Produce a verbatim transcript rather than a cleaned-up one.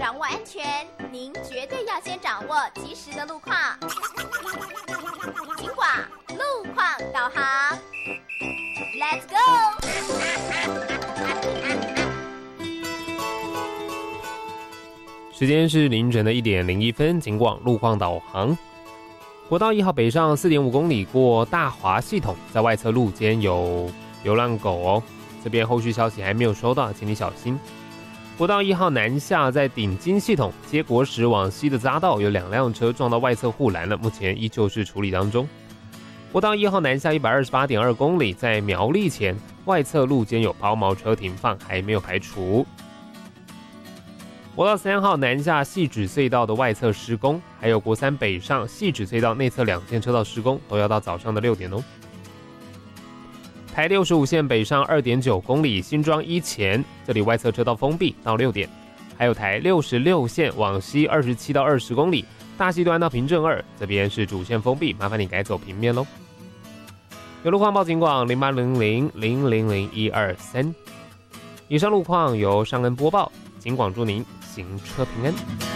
掌握安全，您绝对要先掌握及时的路况。警广路况导航 ，Let's go！ 时间是凌晨的一点零一分，警广路况导航。国道一号北上 四点五公里过大华系统，在外侧路肩有流浪狗哦，这边后续消息还没有收到，请你小心。国道一号南下在顶金系统接国时往西的匝道有两辆车撞到外侧护栏了，目前依旧是处理当中。国道一号南下 一百二十八点二公里，在苗栗前外侧路肩有抛锚车停放，还没有排除。国道三号南下汐止隧道的外侧施工，还有国三北上汐止隧道内侧两线车道施工，都要到早上的六点哦。台六十五线北上 二点九公里新庄一前，这里外侧车道封闭到六点。还有台六十六线往西二十七到二十公里，大溪端到平镇二，这边是主线封闭，麻烦你改走平面咯。有路况报警广零八零零零零零一二三。以上路况由尚恩播报，警广祝您行车平安。